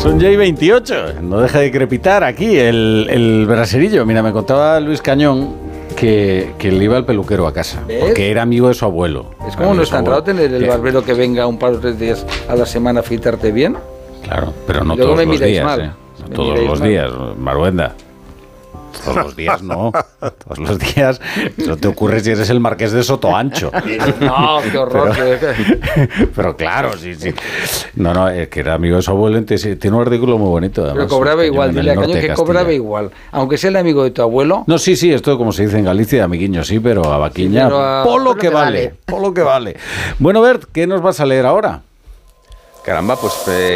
Son ya y 28. No deja de crepitar aquí el braserillo. Mira, me contaba Luis Cañón que le iba el peluquero a casa. ¿Ves? Porque era amigo de su abuelo. Es como no es tan raro tener el barbero que venga un par o 3 días a la semana a afeitarte bien. Claro, pero no Luego todos me los miráis días. mal. No Me todos miráis los mal. días, Maruenda. Todos los días no. Todos los días. Eso te ocurre si eres el marqués de Sotoancho. No, qué horror. Pero claro, sí. No, es que era amigo de su abuelo, entonces tiene un artículo muy bonito. Además, Pero cobraba Cañón, igual, en dile a el norte Cañón de que cobraba Castilla. igual. Aunque sea el amigo de tu abuelo. No, sí, esto como se dice en Galicia, amiguiño, sí, pero a vaquiña, Sí, pero por lo que vale. Bueno, Bert, ¿qué nos vas a leer ahora? Caramba, pues